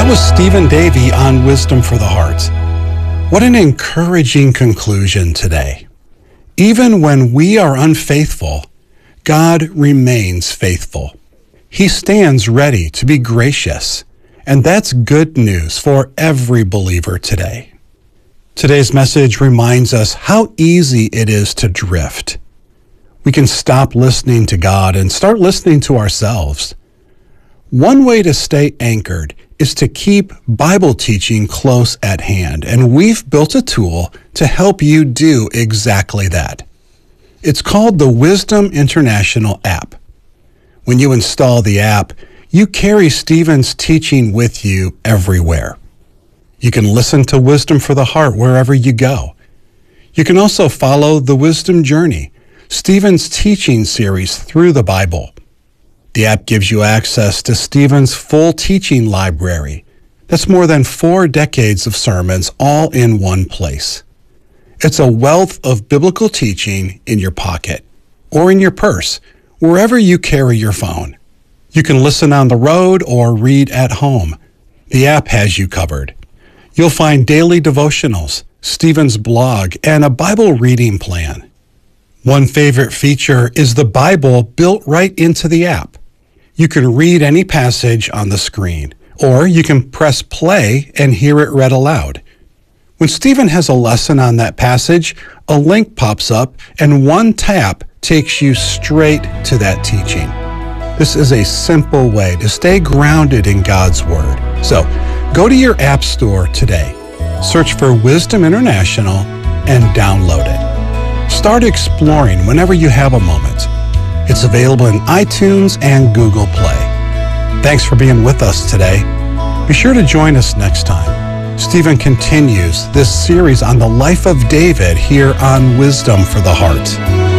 That was Stephen Davey on Wisdom for the Heart. What an encouraging conclusion today. Even when we are unfaithful, God remains faithful. He stands ready to be gracious, and that's good news for every believer today. Today's message reminds us how easy it is to drift. We can stop listening to God and start listening to ourselves. One way to stay anchored is to keep Bible teaching close at hand, and we've built a tool to help you do exactly that. It's called the Wisdom International app. When you install the app, you carry Stephen's teaching with you everywhere. You can listen to Wisdom for the Heart wherever you go. You can also follow the Wisdom Journey, Stephen's teaching series through the Bible. The app gives you access to Stephen's full teaching library. That's more than 4 decades of sermons all in one place. It's a wealth of biblical teaching in your pocket or in your purse, wherever you carry your phone. You can listen on the road or read at home. The app has you covered. You'll find daily devotionals, Stephen's blog, and a Bible reading plan. One favorite feature is the Bible built right into the app. You can read any passage on the screen, or you can press play and hear it read aloud. When Stephen has a lesson on that passage, a link pops up and one tap takes you straight to that teaching. This is a simple way to stay grounded in God's Word. So, go to your app store today, search for Wisdom International, and download it. Start exploring whenever you have a moment. It's available in iTunes and Google Play. Thanks for being with us today. Be sure to join us next time. Stephen continues this series on the life of David here on Wisdom for the Heart.